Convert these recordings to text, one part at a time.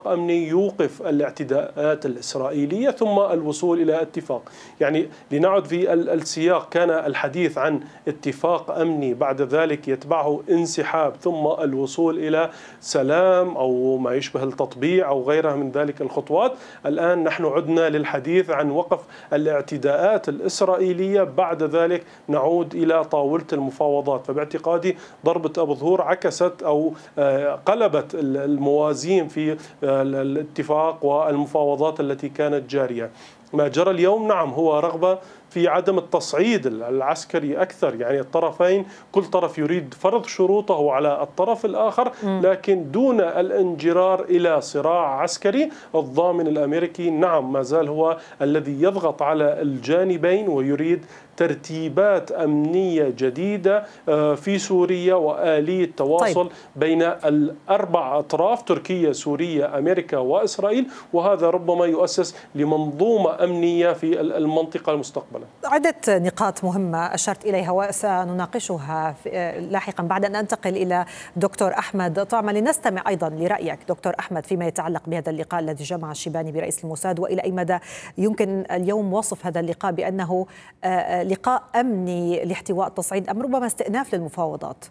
أمني يوقف الاعتداءات الإسرائيلية ثم الوصول إلى اتفاق. يعني لنعد في السياق، كان الحديث عن اتفاق أمني بعد ذلك يتبعه انسحاب ثم الوصول إلى سلام أو ما يشبه التطبيع أو غيرها من ذلك الخطوات. الآن نحن عدنا للحديث عن وقف الاعتداءات الإسرائيلية، بعد ذلك نعود إلى طاولة المفاوضات. فباعتقادي ضربة أبو ظهور عكست أو قلبت الموازين في الاتفاق والمفاوضات التي كانت جارية. ما جرى اليوم نعم هو رغبة في عدم التصعيد العسكري أكثر، يعني الطرفين كل طرف يريد فرض شروطه على الطرف الآخر، لكن دون الانجرار إلى صراع عسكري. الضامن الأمريكي نعم ما زال هو الذي يضغط على الجانبين ويريد ترتيبات أمنية جديدة في سوريا وآلية تواصل بين الأربع أطراف، تركيا سوريا أمريكا وإسرائيل، وهذا ربما يؤسس لمنظومة أمنية في المنطقة المستقبلا. عدة نقاط مهمة أشرت إليها وسنناقشها لاحقا بعد أن أنتقل إلى دكتور أحمد طعمة لنستمع أيضا لرأيك دكتور أحمد فيما يتعلق بهذا اللقاء الذي جمع الشيباني برئيس الموساد، وإلى أي مدى يمكن اليوم وصف هذا اللقاء بأنه لقاء أمني لاحتواء التصعيد أم ربما استئناف للمفاوضات؟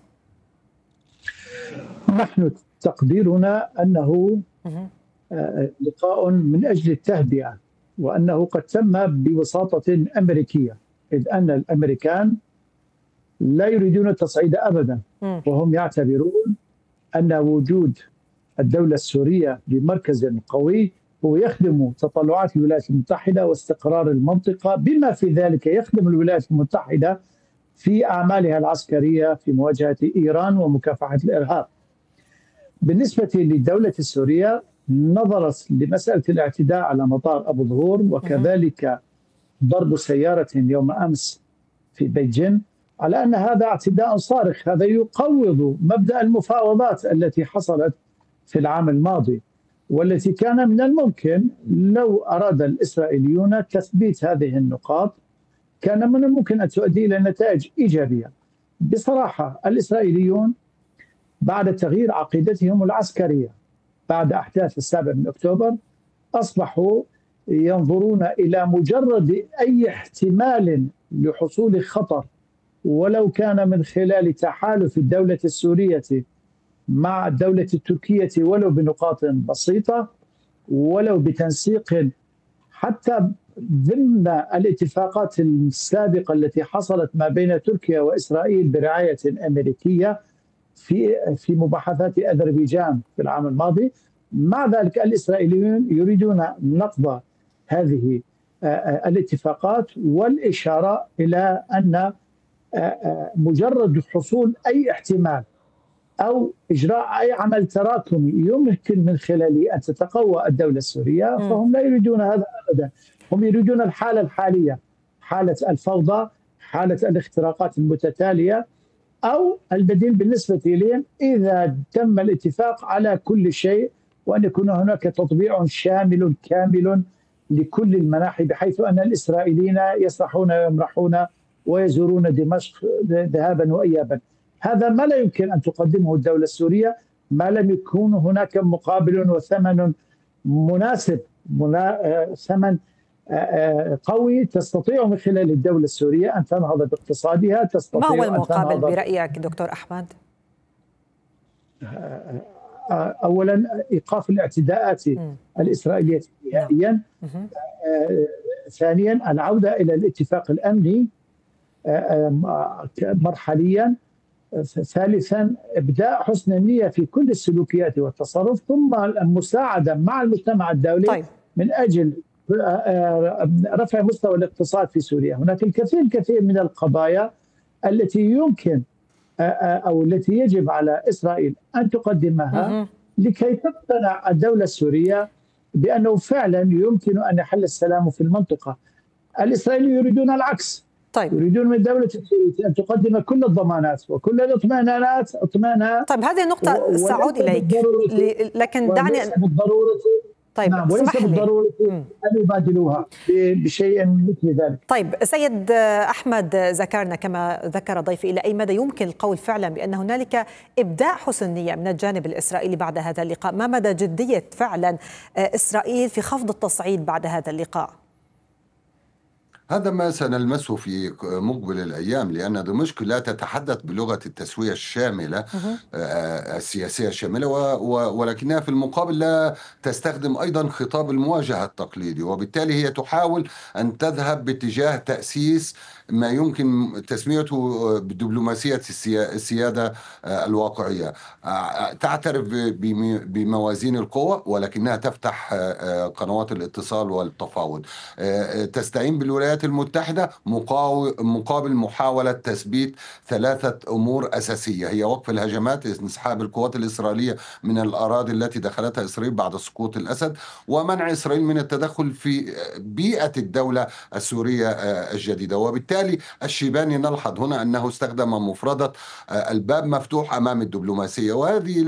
نحن تقديرنا أنه لقاء من أجل التهدئة، وأنه قد تم بوساطة أمريكية، إذ أن الأمريكان لا يريدون التصعيد أبدا، وهم يعتبرون أن وجود الدولة السورية بمركز قوي هو يخدم تطلعات الولايات المتحدة واستقرار المنطقة، بما في ذلك يخدم الولايات المتحدة في أعمالها العسكرية في مواجهة إيران ومكافحة الإرهاب. بالنسبة للدولة السورية نظرت لمسألة الاعتداء على مطار أبو ظهور وكذلك ضرب سيارة يوم أمس في بيجين على أن هذا اعتداء صارخ، هذا يقوض مبدأ المفاوضات التي حصلت في العام الماضي، والتي كان من الممكن لو أراد الإسرائيليون تثبيت هذه النقاط كان من الممكن أن تؤدي إلى نتائج إيجابية. بصراحة الإسرائيليون بعد تغيير عقيدتهم العسكرية بعد أحداث 7 أكتوبر أصبحوا ينظرون إلى مجرد أي احتمال لحصول خطر، ولو كان من خلال تحالف الدولة السورية مع الدولة التركية ولو بنقاط بسيطة، ولو بتنسيق حتى ضمن الاتفاقات السابقة التي حصلت ما بين تركيا وإسرائيل برعاية أمريكية في مباحثات أذربيجان في العام الماضي. مع ذلك الإسرائيليون يريدون نقض هذه الاتفاقات والإشارة إلى أن مجرد حصول أي احتمال أو إجراء أي عمل تراكمي يمكن من خلاله أن تتقوى الدولة السورية، فهم لا يريدون هذا أبدا. هم يريدون الحالة الحالية، حالة الفوضى، حالة الاختراقات المتتالية، أو البديل بالنسبة إليهم إذا تم الاتفاق على كل شيء وأن يكون هناك تطبيع شامل كامل لكل المناحي، بحيث أن الإسرائيليين يسرحون ويمرحون ويزورون دمشق ذهابا وإيابا. هذا ما لا يمكن أن تقدمه الدولة السورية ما لم يكون هناك مقابل وثمن مناسب، ثمن قوي تستطيع من خلال الدولة السورية أن تنهض باقتصادها. ما هو المقابل برأيك دكتور أحمد؟ أولا إيقاف الاعتداءات الإسرائيلية نهائيا، ثانيا العودة إلى الاتفاق الأمني مرحليا، ثالثا إبداء حسن النية في كل السلوكيات والتصرف، ثم المساعدة مع المجتمع الدولي من أجل رفع مستوى الاقتصاد في سوريا. هناك الكثير من القضايا التي يمكن أو التي يجب على إسرائيل أن تقدمها لكي تقتنع الدولة السورية بأنه فعلا يمكن أن يحل السلام في المنطقة. الإسرائيليين يريدون العكس، يريدون من الدولة السورية أن تقدم كل الضمانات وكل الاطمئنانات. طيب هذه النقطة سأعود إليك، لكن دعني طيب نعم، وليس بالضرورة أن يبادلوها بشيء مثل ذلك. طيب سيد أحمد، ذكرنا كما ذكر ضيفي إلى أي مدى يمكن القول فعلا بأن هنالك إبداع حسن نية من الجانب الإسرائيلي بعد هذا اللقاء؟ ما مدى جدية فعلا إسرائيل في خفض التصعيد بعد هذا اللقاء؟ هذا ما سنلمسه في مقبل الأيام، لأن دمشق لا تتحدث بلغة التسوية الشاملة السياسية الشاملة، ولكنها في المقابل لا تستخدم أيضا خطاب المواجهة التقليدي، وبالتالي هي تحاول أن تذهب باتجاه تأسيس ما يمكن تسميته بدبلوماسية السيادة الواقعية. تعترف بموازين القوى، ولكنها تفتح قنوات الاتصال والتفاوض. تستعين بالولايات المتحدة مقابل محاولة تثبيت 3 أمور أساسية، هي وقف الهجمات، انسحاب القوات الإسرائيلية من الأراضي التي دخلتها إسرائيل بعد سقوط الأسد، ومنع إسرائيل من التدخل في بيئة الدولة السورية الجديدة. وبالتالي الشيباني نلحظ هنا أنه استخدم مفردة الباب مفتوح أمام الدبلوماسية، وهذه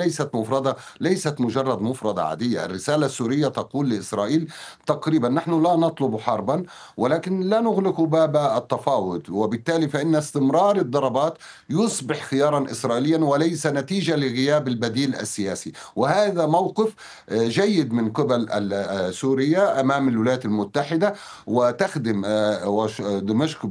ليست مجرد مفردة عادية. الرسالة السورية تقول لإسرائيل تقريبا نحن لا نطلب حربا، ولكن لا نغلق باب التفاوض، وبالتالي فإن استمرار الضربات يصبح خيارا إسرائيليا وليس نتيجة لغياب البديل السياسي. وهذا موقف جيد من قبل سوريا أمام الولايات المتحدة، وتخدم دمشق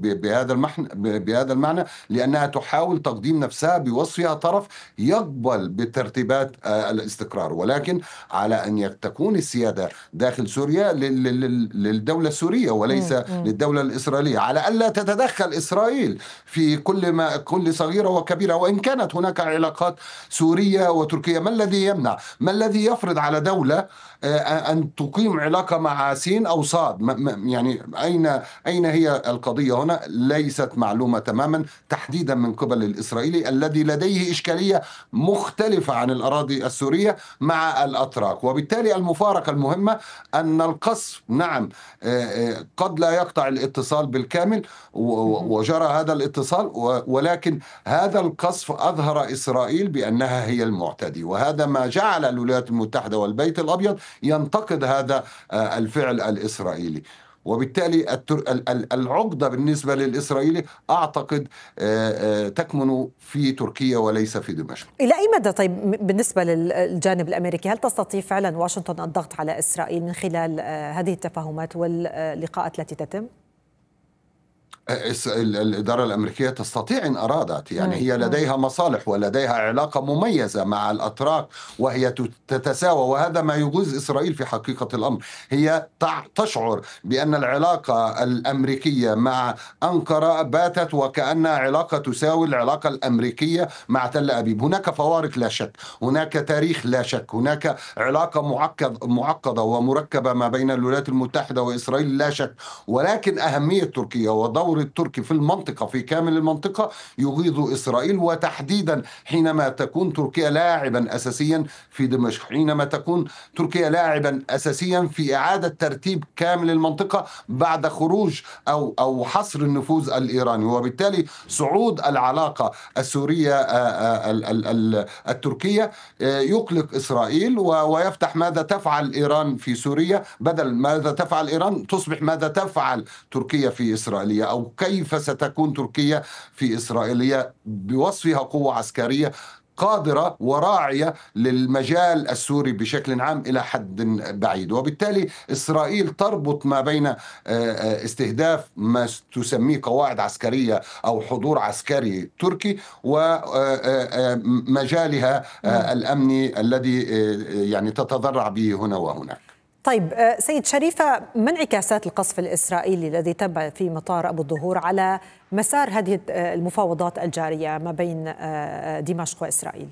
بهذا المعنى، لأنها تحاول تقديم نفسها بوصفها طرف يقبل بترتيبات الاستقرار، ولكن على أن تكون السيادة داخل سوريا للدولة السورية وليس للدولة الإسرائيلية، على ألا تتدخل إسرائيل في كل صغيرة وكبيرة. وإن كانت هناك علاقات سورية وتركيا، ما الذي يمنع؟ ما الذي يفرض على دولة أن تقيم علاقة مع سين أو صاد؟ يعني أين هي القضية هنا؟ ليست معلومة تماما، تحديدا من قبل الإسرائيلي الذي لديه إشكالية مختلفة عن الأراضي السورية مع الأتراك. وبالتالي المفارقة المهمة أن القصف نعم قد لا يقطع الاتصال بالكامل، وجرى هذا الاتصال، ولكن هذا القصف أظهر إسرائيل بأنها هي المعتدي، وهذا ما جعل الولايات المتحدة والبيت الأبيض ينتقد هذا الفعل الإسرائيلي. وبالتالي العقدة بالنسبة للإسرائيلي أعتقد تكمن في تركيا وليس في دمشق. إلى أي مدى طيب بالنسبة للجانب الأمريكي هل تستطيع فعلا واشنطن الضغط على إسرائيل من خلال هذه التفاهمات واللقاءات التي تتم؟ الإدارة الأمريكية تستطيع إن أرادت، يعني هي لديها مصالح ولديها علاقة مميزة مع الأتراك وهي تتساوى، وهذا ما يجوز إسرائيل في حقيقة الأمر. هي تشعر بأن العلاقة الأمريكية مع أنقرة باتت وكأنها علاقة تساوي العلاقة الأمريكية مع تل أبيب. هناك فوارق لا شك، هناك تاريخ لا شك، هناك علاقة معقدة ومركبة ما بين الولايات المتحدة وإسرائيل لا شك، ولكن أهمية تركيا ودور التركي في المنطقة في كامل المنطقة يغيظ إسرائيل، وتحديدا حينما تكون تركيا لاعبا أساسيا في دمشق، حينما تكون تركيا لاعبا أساسيا في إعادة ترتيب كامل المنطقة بعد خروج أو حصر النفوذ الإيراني. وبالتالي صعود العلاقة السورية التركية يقلق إسرائيل ويفتح ماذا تفعل إيران في سوريا، بدل ماذا تفعل إيران تصبح ماذا تفعل تركيا في إسرائيل، أو كيف ستكون تركيا في إسرائيل بوصفها قوة عسكرية قادرة وراعية للمجال السوري بشكل عام إلى حد بعيد. وبالتالي إسرائيل تربط ما بين استهداف ما تسميه قواعد عسكرية أو حضور عسكري تركي ومجالها الأمني الذي يعني تتضرع به هنا وهناك. طيب سيد شريفة، ما انعكاسات القصف الإسرائيلي الذي تم في مطار أبو الظهور على مسار هذه المفاوضات الجارية ما بين دمشق وإسرائيل؟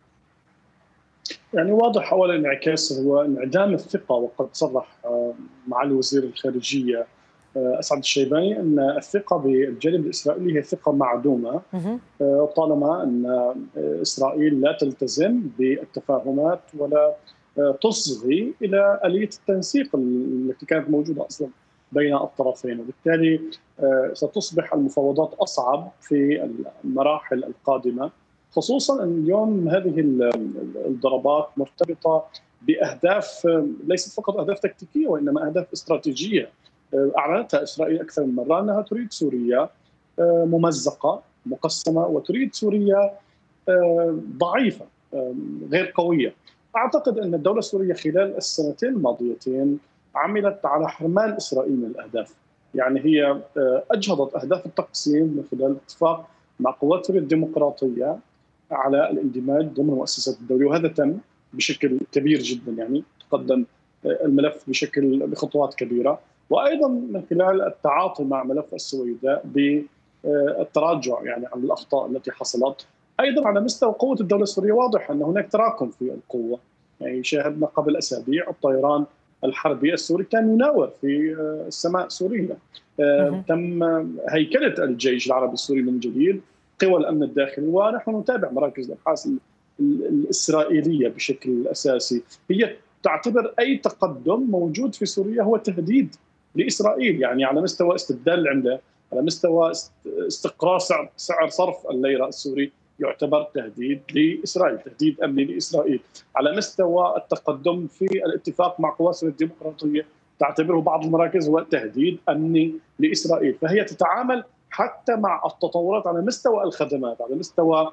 يعني واضح أول انعكاس هو انعدام الثقة، وقد صرح مع الوزير الخارجية أسعد الشيباني أن الثقة بالجانب الإسرائيلي هي ثقة معدومة طالما أن إسرائيل لا تلتزم بالتفاهمات ولا تصغي إلى آلية التنسيق التي كانت موجودة أصلا بين الطرفين، وبالتالي ستصبح المفاوضات أصعب في المراحل القادمة، خصوصا أن اليوم هذه الضربات مرتبطة بأهداف ليست فقط أهداف تكتيكية وإنما أهداف استراتيجية. أعلنتها إسرائيل أكثر من مرة أنها تريد سوريا ممزقة مقسمة، وتريد سوريا ضعيفة غير قوية. أعتقد أن الدولة السورية خلال السنتين الماضيتين عملت على حرمان إسرائيل من الأهداف. يعني هي أجهضت أهداف التقسيم من خلال اتفاق مع قوات سوريا الديمقراطية على الاندماج ضمن مؤسسات الدولة، وهذا تم بشكل كبير جدا. يعني تقدم الملف بخطوات كبيرة، وأيضا من خلال التعاطي مع ملف السويداء بالتراجع يعني عن الأخطاء التي حصلت. أيضا على مستوى قوة الدولة السورية واضح أن هناك تراكم في القوة. يعني شاهدنا قبل أسابيع الطيران الحربي السوري كان يناور في السماء سوريا. تم هيكلة الجيش العربي السوري من جديد، قوى الأمن الداخلي، ونحن نتابع مراكز الأبحاث الإسرائيلية بشكل أساسي. هي تعتبر أي تقدم موجود في سوريا هو تهديد لإسرائيل، يعني على مستوى استبدال العملة، على مستوى استقرار سعر صرف الليرة السوري يعتبر تهديد لإسرائيل، تهديد أمني لإسرائيل. على مستوى التقدم في الاتفاق مع قوات سوريا الديمقراطية تعتبره بعض المراكز هو تهديد أمني لإسرائيل. فهي تتعامل حتى مع التطورات على مستوى الخدمات، على مستوى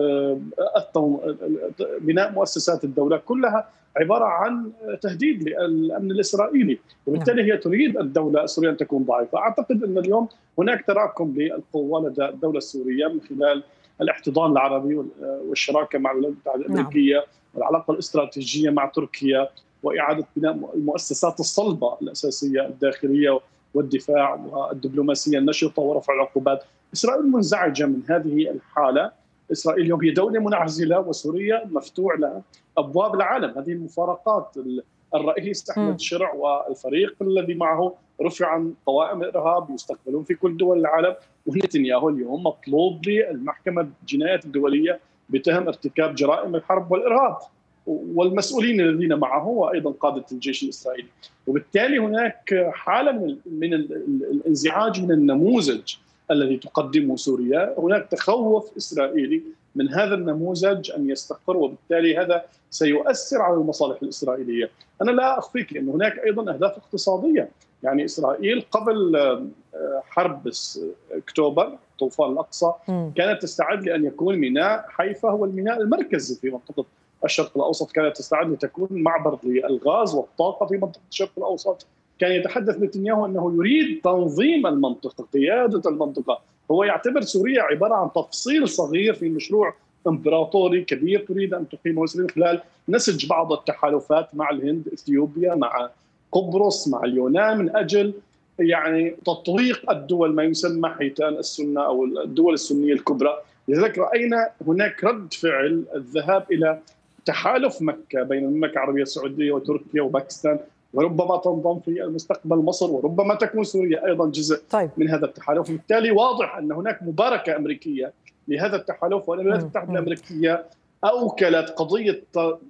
بناء مؤسسات الدولة، كلها عبارة عن تهديد للأمن الإسرائيلي، وبالتالي هي تريد الدولة السورية أن تكون ضعيفة. أعتقد أن اليوم هناك تراكم للقوة لدى الدولة السورية من خلال الاحتضان العربي والشراكة مع الولايات المتحدة الأمريكية والعلاقة الاستراتيجية مع تركيا وإعادة بناء المؤسسات الصلبة الأساسية الداخلية والدفاع والدبلوماسية النشطة ورفع العقوبات. إسرائيل منزعجة من هذه الحالة. إسرائيل اليوم هي دولة منعزلة وسوريا مفتوح لها أبواب العالم. هذه المفارقات. الرئيس أحمد شرع والفريق الذي معه رفع عن قوائم الإرهاب، يستقبلون في كل دول العالم، ونتنياهو اليوم مطلوب للمحكمة الجنايات الدولية بتهم ارتكاب جرائم الحرب والإرهاب، والمسؤولين الذين معه وأيضا قادة الجيش الإسرائيلي. وبالتالي هناك حالة من الانزعاج من النموذج الذي تقدمه سوريا. هناك تخوف إسرائيلي من هذا النموذج أن يستقر، وبالتالي هذا سيؤثر على المصالح الإسرائيلية. أنا لا أخفيك أن هناك أيضا أهداف اقتصادية. يعني إسرائيل قبل حرب أكتوبر طوفان الأقصى كانت تستعد لأن يكون ميناء حيفا هو الميناء المركزي في منطقة الشرق الأوسط، كانت تستعد لتكون معبر للغاز والطاقة في منطقة الشرق الأوسط. كان يتحدث نتنياهو أنه يريد تنظيم المنطقة، قيادة المنطقة. هو يعتبر سوريا عبارة عن تفصيل صغير في مشروع امبراطوري كبير تريد أن تقيمه من خلال نسج بعض التحالفات مع الهند، إثيوبيا، مع قبرص، مع اليونان، من أجل يعني تطويق الدول ما يسمى حيتان السنة أو الدول السنية الكبرى. لذلك رأينا هناك رد فعل الذهاب إلى تحالف مكة بين المملكة العربية السعودية وتركيا وباكستان، وربما تنضم في المستقبل مصر، وربما تكون سوريا أيضا جزء من هذا التحالف. وبالتالي واضح أن هناك مباركة أمريكية لهذا التحالف، والولايات المتحدة الأمريكية أوكلت قضية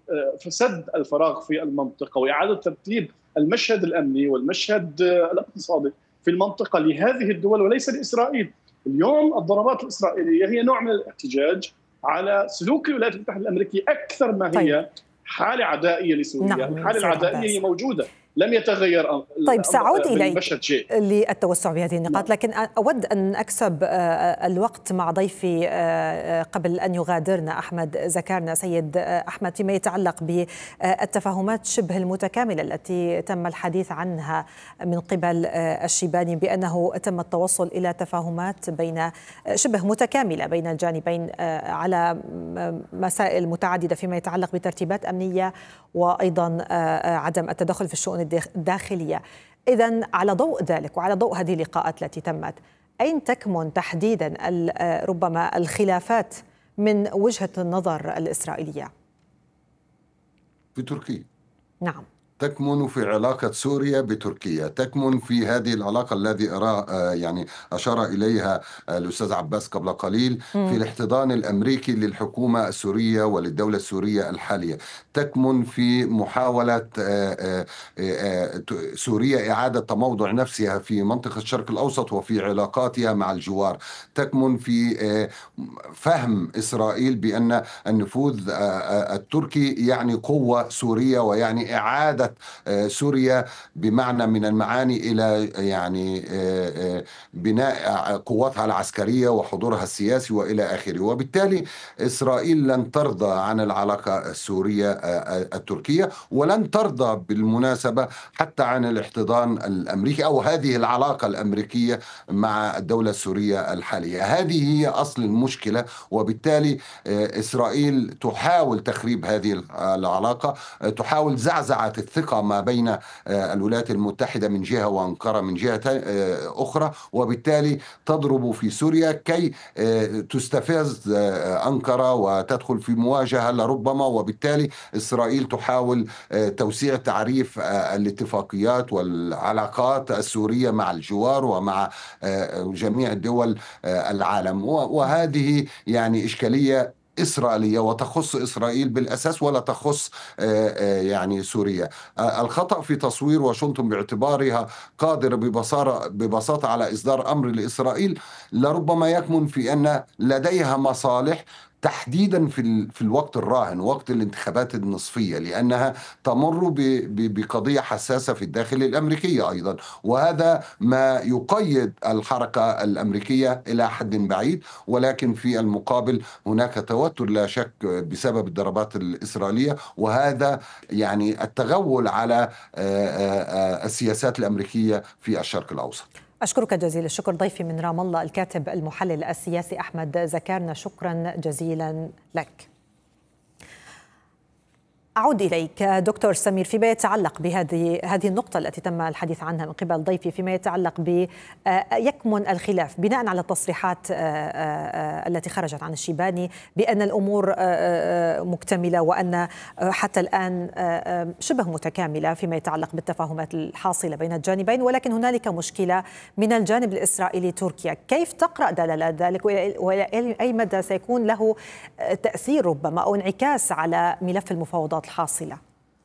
سد الفراغ في المنطقة وإعادة ترتيب المشهد الأمني والمشهد الاقتصادي في المنطقة لهذه الدول وليس لإسرائيل. اليوم الضربات الإسرائيلية هي نوع من الاحتجاج على سلوك الولايات المتحدة الأمريكية أكثر ما هي حالة عدائية لسوريا. الحالة العدائية هي موجودة، لم يتغير. طيب سأعود إليك للتوسع بهذه النقاط، لكن أود أن أكسب الوقت مع ضيفي قبل أن يغادرنا أحمد زكارنا. سيد أحمد، فيما يتعلق بالتفاهمات شبه المتكاملة التي تم الحديث عنها من قبل الشيباني بأنه تم التوصل إلى تفاهمات بين شبه متكاملة بين الجانبين على مسائل متعددة فيما يتعلق بترتيبات أمنية وأيضا عدم التدخل في الشؤون الداخلية. إذن على ضوء ذلك وعلى ضوء هذه اللقاءات التي تمت، أين تكمن تحديدا ربما الخلافات من وجهة النظر الإسرائيلية؟ في تركيا. نعم. تكمن في علاقة سوريا بتركيا، تكمن في هذه العلاقة الذي يعني أشار إليها الأستاذ عباس قبل قليل في الاحتضان الأمريكي للحكومة السورية وللدولة السورية الحالية، تكمن في محاولة سوريا إعادة تموضع نفسها في منطقة الشرق الأوسط وفي علاقاتها مع الجوار، تكمن في فهم إسرائيل بأن النفوذ التركي يعني قوة سورية، ويعني إعادة سوريا بمعنى من المعاني إلى يعني بناء قواتها العسكرية وحضورها السياسي وإلى آخره. وبالتالي إسرائيل لن ترضى عن العلاقة السورية التركية، ولن ترضى بالمناسبة حتى عن الاحتضان الأمريكي أو هذه العلاقة الأمريكية مع الدولة السورية الحالية. هذه هي أصل المشكلة، وبالتالي إسرائيل تحاول تخريب هذه العلاقة، تحاول زعزعة الثقة ما بين الولايات المتحدة من جهة وأنقرة من جهة أخرى، وبالتالي تضرب في سوريا كي تستفز أنقرة وتدخل في مواجهة لربما، وبالتالي إسرائيل تحاول توسيع تعريف الاتفاقيات والعلاقات السورية مع الجوار ومع جميع دول العالم. وهذه يعني إشكالية إسرائيلية وتخص إسرائيل بالأساس ولا تخص يعني سوريا. الخطأ في تصوير واشنطن باعتبارها قادرة ببساطة على إصدار أمر لإسرائيل لربما يكمن في أن لديها مصالح تحديدا في الوقت الراهن، وقت الانتخابات النصفية، لأنها تمر بقضية حساسة في الداخل الأمريكية أيضا، وهذا ما يقيد الحركة الأمريكية إلى حد بعيد. ولكن في المقابل هناك توتر لا شك بسبب الضربات الإسرائيلية، وهذا يعني التغول على السياسات الأمريكية في الشرق الأوسط. أشكرك جزيل الشكر ضيفي من رام الله الكاتب المحلل السياسي أحمد زكارنا، شكرا جزيلا لك. أعود إليك دكتور سمير فيما يتعلق بهذه النقطة التي تم الحديث عنها من قبل ضيفي، فيما يتعلق يكمن الخلاف بناء على التصريحات التي خرجت عن الشيباني بأن الأمور مكتملة وأن حتى الآن شبه متكاملة فيما يتعلق بالتفاهمات الحاصلة بين الجانبين، ولكن هنالك مشكلة من الجانب الإسرائيلي تركيا. كيف تقرأ دلالات ذلك، وإلى أي مدى سيكون له تأثير ربما أو انعكاس على ملف المفاوضات الحاصلة؟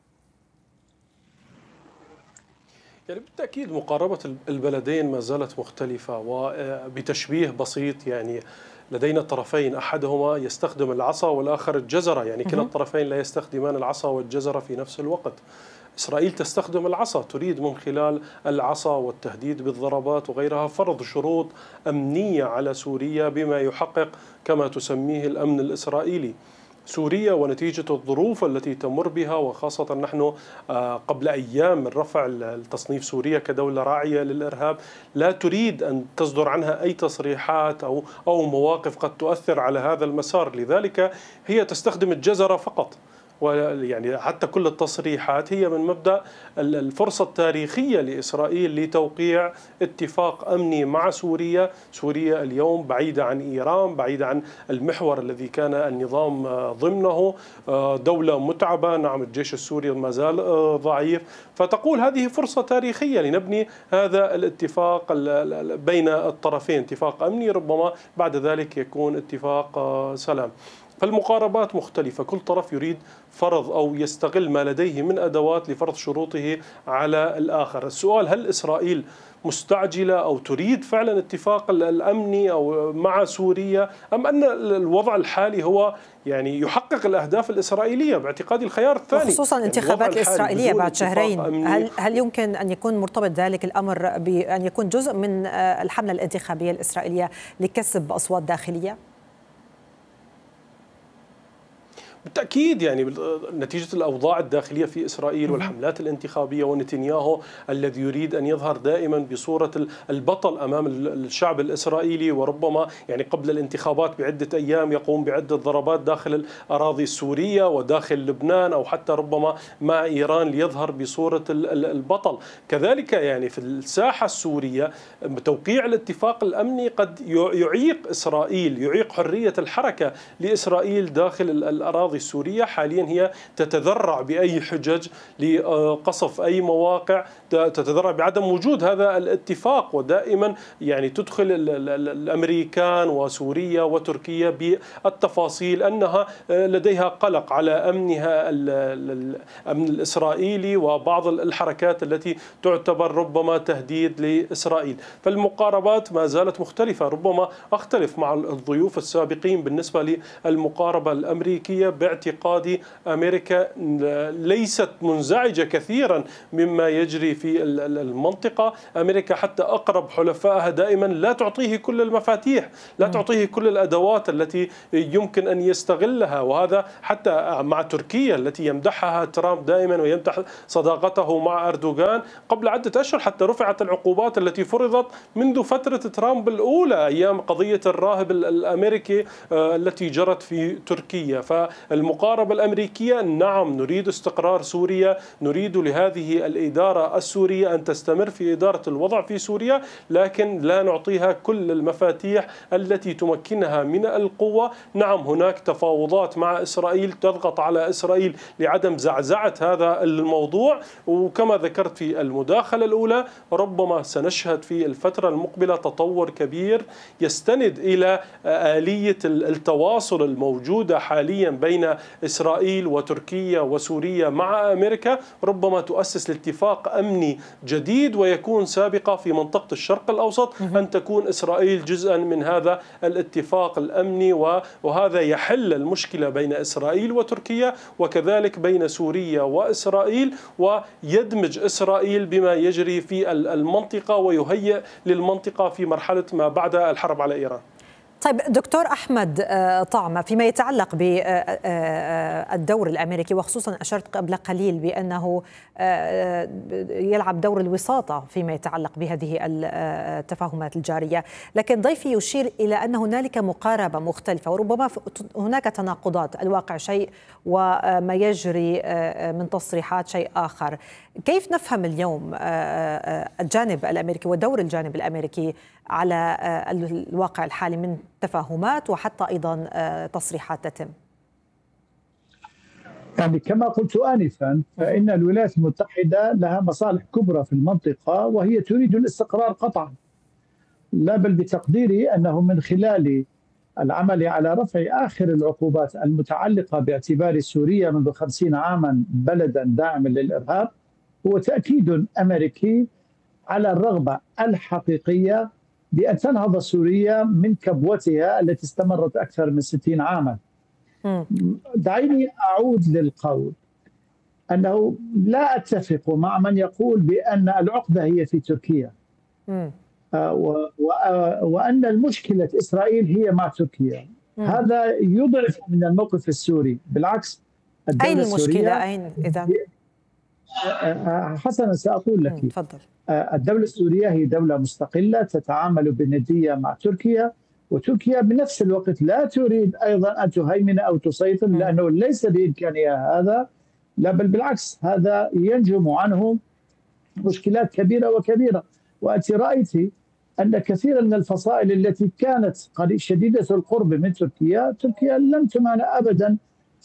يعني بالتأكيد مقاربة البلدين ما زالت مختلفة، وبتشبيه بسيط يعني لدينا طرفين، أحدهما يستخدم العصا والآخر الجزرة، يعني كلا الطرفين لا يستخدمان العصا والجزرة في نفس الوقت. إسرائيل تستخدم العصا، تريد من خلال العصا والتهديد بالضربات وغيرها فرض شروط أمنية على سوريا بما يحقق كما تسميه الأمن الإسرائيلي. سوريا ونتيجة الظروف التي تمر بها، وخاصة نحن قبل أيام من رفع التصنيف سوريا كدولة راعية للإرهاب، لا تريد أن تصدر عنها أي تصريحات أو مواقف قد تؤثر على هذا المسار، لذلك هي تستخدم الجزرة فقط. ويعني حتى كل التصريحات هي من مبدأ الفرصة التاريخية لإسرائيل لتوقيع اتفاق أمني مع سوريا. سوريا اليوم بعيدة عن إيران، بعيدة عن المحور الذي كان النظام ضمنه، دولة متعبة، نعم الجيش السوري ما زال ضعيف، فتقول هذه فرصة تاريخية لنبني هذا الاتفاق بين الطرفين، اتفاق أمني ربما بعد ذلك يكون اتفاق سلام. فالمقاربات مختلفة، كل طرف يريد فرض أو يستغل ما لديه من أدوات لفرض شروطه على الآخر. السؤال: هل إسرائيل مستعجلة أو تريد فعلا اتفاق الأمني أو مع سوريا، أم أن الوضع الحالي هو يعني يحقق الأهداف الإسرائيلية؟ باعتقادي الخيار الثاني، خصوصا الانتخابات الإسرائيلية بعد شهرين. هل يمكن أن يكون مرتبط ذلك الأمر بأن يكون جزء من الحملة الانتخابية الإسرائيلية لكسب أصوات داخلية؟ بالتأكيد، يعني نتيجة الأوضاع الداخلية في إسرائيل والحملات الانتخابية، ونتنياهو الذي يريد أن يظهر دائما بصورة البطل أمام الشعب الإسرائيلي، وربما يعني قبل الانتخابات بعدة أيام يقوم بعدة ضربات داخل الأراضي السورية وداخل لبنان أو حتى ربما مع إيران ليظهر بصورة البطل. كذلك يعني في الساحة السورية توقيع الاتفاق الأمني قد يعيق إسرائيل، يعيق حرية الحركة لإسرائيل داخل الأراضي الأراضي السورية حاليا هي تتذرع بأي حجج لقصف أي مواقع، تتذرع بعدم وجود هذا الاتفاق، ودائما يعني تدخل الأمريكان وسوريا وتركيا بالتفاصيل أنها لديها قلق على أمنها الأمن الإسرائيلي وبعض الحركات التي تعتبر ربما تهديد لإسرائيل. فالمقاربات ما زالت مختلفة. ربما أختلف مع الضيوف السابقين بالنسبة للمقاربة الأمريكية، باعتقادي أمريكا ليست منزعجة كثيرا مما يجري في المنطقة. أمريكا حتى أقرب حلفائها دائما لا تعطيه كل المفاتيح، لا تعطيه كل الأدوات التي يمكن أن يستغلها، وهذا حتى مع تركيا التي يمدحها ترامب دائما ويمدح صداقته مع أردوغان. قبل عدة أشهر حتى رفعت العقوبات التي فرضت منذ فترة ترامب الأولى أيام قضية الراهب الأمريكي التي جرت في تركيا. فالمقاربة الأمريكية نعم، نريد استقرار سوريا، نريد لهذه الإدارة السورية أن تستمر في إدارة الوضع في سوريا، لكن لا نعطيها كل المفاتيح التي تمكنها من القوة. نعم هناك تفاوضات مع إسرائيل تضغط على إسرائيل لعدم زعزعة هذا الموضوع، وكما ذكرت في المداخلة الأولى ربما سنشهد في الفترة المقبلة تطور كبير يستند إلى آلية التواصل الموجودة حاليا بين إسرائيل وتركيا وسوريا مع أمريكا، ربما تؤسس لاتفاق أمني جديد ويكون سابقة في منطقة الشرق الأوسط أن تكون إسرائيل جزءا من هذا الاتفاق الأمني، وهذا يحل المشكلة بين إسرائيل وتركيا وكذلك بين سوريا وإسرائيل، ويدمج إسرائيل بما يجري في المنطقة ويهيئ للمنطقة في مرحلة ما بعد الحرب على إيران. طيب دكتور أحمد طعمة، فيما يتعلق بالدور الأمريكي، وخصوصا أشرت قبل قليل بأنه يلعب دور الوساطة فيما يتعلق بهذه التفاهمات الجارية، لكن ضيفي يشير إلى أن هنالك مقاربة مختلفة وربما هناك تناقضات، الواقع شيء وما يجري من تصريحات شيء آخر. كيف نفهم اليوم الجانب الأمريكي ودور الجانب الأمريكي على الواقع الحالي من تفاهمات وحتى أيضا تصريحات تتم؟ يعني كما قلت آنفا فإن الولايات المتحدة لها مصالح كبرى في المنطقة وهي تريد الاستقرار قطعا، لا بل بتقديري أنه من خلال العمل على رفع آخر العقوبات المتعلقة باعتبار سوريا منذ 50 عاما بلدا داعما للإرهاب هو تأكيد أمريكي على الرغبة الحقيقية بأن تنهض سوريا من كبوتها التي استمرت أكثر من 60 عاما. دعيني أعود للقول أنه لا أتفق مع من يقول بأن العقدة هي في تركيا وأن المشكلة إسرائيل هي مع تركيا. هذا يضعف من الموقف السوري، بالعكس أين المشكلة؟ أين إذا؟ حسنا سأقول لك. تفضل. الدولة السورية هي دولة مستقلة تتعامل بندية مع تركيا، وتركيا بنفس الوقت لا تريد أيضا أن تهيمن أو تسيطر لأنه ليس بإمكانها هذا، لا بل بالعكس هذا ينجم عنه مشكلات كبيرة وكبيرة. وأنت رأيت أن كثيرا من الفصائل التي كانت شديدة القرب من تركيا لم تمانع أبدا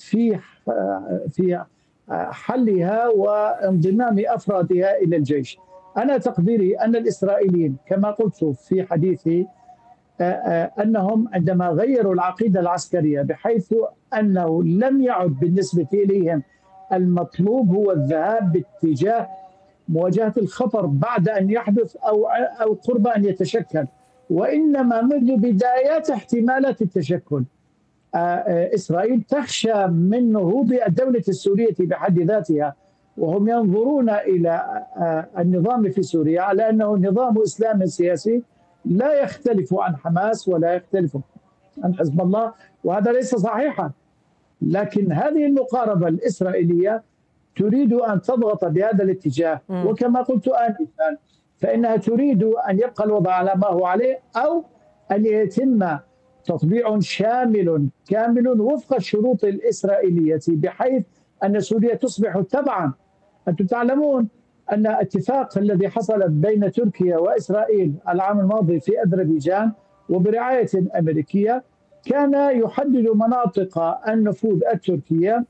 في حلها وانضمام أفرادها إلى الجيش. أنا تقديري أن الإسرائيليين كما قلت في حديثي أنهم عندما غيروا العقيدة العسكرية بحيث أنه لم يعد بالنسبة إليهم المطلوب هو الذهاب باتجاه مواجهة الخطر بعد أن يحدث أو قرب أن يتشكل، وإنما منذ بدايات احتمالات التشكل إسرائيل تخشى من نهوض الدولة السورية بحد ذاتها، وهم ينظرون إلى النظام في سوريا على أنه نظام إسلامي سياسي لا يختلف عن حماس ولا يختلف عن حزب الله، وهذا ليس صحيحا. لكن هذه المقاربة الإسرائيلية تريد أن تضغط بهذا الاتجاه، وكما قلت آنفا فإنها تريد أن يبقى الوضع على ما هو عليه أو أن يتم تطبيع شامل كامل وفق الشروط الإسرائيلية بحيث أن سوريا تصبح تبعا. أنتم تعلمون أن الاتفاق الذي حصل بين تركيا وإسرائيل العام الماضي في أذربيجان وبرعاية أمريكية كان يحدد مناطق النفوذ التركية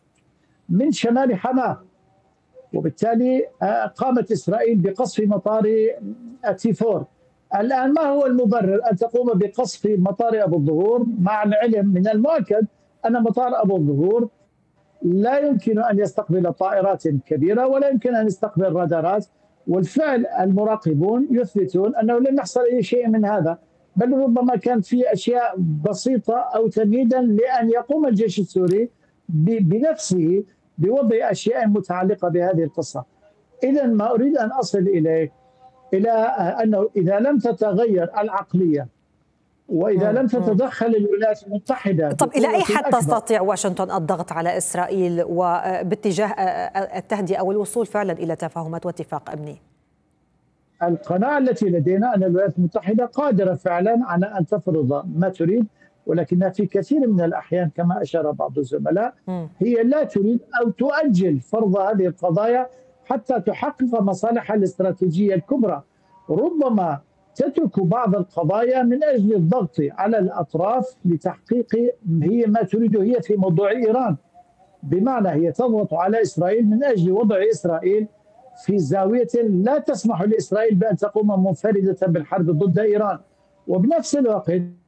من شمال حماة، وبالتالي قامت إسرائيل بقصف مطار تيفور. الآن ما هو المبرر أن تقوم بقصف مطار أبو الظهور، مع العلم من المؤكد أن مطار أبو الظهور لا يمكن أن يستقبل طائرات كبيرة ولا يمكن أن يستقبل رادارات، والفعل المراقبون يثبتون أنه لم يحصل أي شيء من هذا، بل ربما كان في أشياء بسيطة أو تمهيدا لأن يقوم الجيش السوري بنفسه بوضع أشياء متعلقة بهذه القصة. إذا ما أريد أن أصل إليه إلى أنه إذا لم تتغير العقلية وإذا لم تتدخل الولايات المتحدة، طب إلى أي حد تستطيع واشنطن الضغط على إسرائيل وباتجاه التهدئة والوصول فعلا إلى تفاهمات واتفاق أمني؟ القناعة التي لدينا أن الولايات المتحدة قادرة فعلا على أن تفرض ما تريد، ولكنها في كثير من الأحيان كما أشار بعض الزملاء هي لا تريد أو تؤجل فرض هذه القضايا حتى تحقق مصالحها الاستراتيجية الكبرى. ربما تترك بعض القضايا من أجل الضغط على الأطراف لتحقيق هي ما تريده هي في موضوع إيران، بمعنى هي تضغط على إسرائيل من أجل وضع إسرائيل في زاوية لا تسمح لإسرائيل بأن تقوم منفردة بالحرب ضد إيران، وبنفس الوقت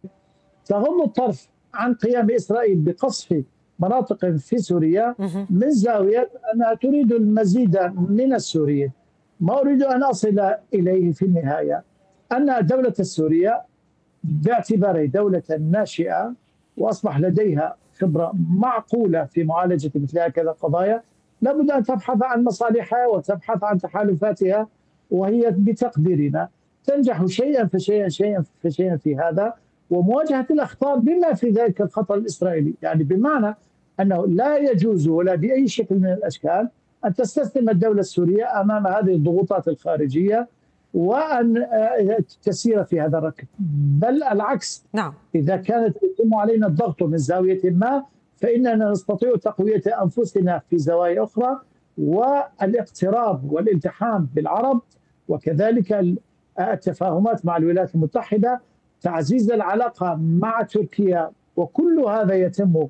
تغض الطرف عن قيام إسرائيل بقصف مناطق في سوريا من زاوية أنها تريد المزيد من السوريين. ما أريد أن أصل إليه في النهاية أن الدولة السورية باعتبارها دولة ناشئة وأصبح لديها خبرة معقولة في معالجة مثل هكذا القضايا، لابد أن تبحث عن مصالحها وتبحث عن تحالفاتها، وهي بتقديرنا تنجح شيئا فشيئا في هذا، ومواجهة الأخطار بما في ذلك الخطر الإسرائيلي. يعني بمعنى أنه لا يجوز ولا بأي شكل من الأشكال أن تستسلم الدولة السورية أمام هذه الضغوطات الخارجية وأن تسير في هذا الركب، بل العكس. نعم. إذا كانت يتم علينا الضغط من زاوية ما فإننا نستطيع تقوية أنفسنا في زوايا أخرى، والاقتراب والالتحام بالعرب، وكذلك التفاهمات مع الولايات المتحدة، تعزيز العلاقة مع تركيا، وكل هذا يتم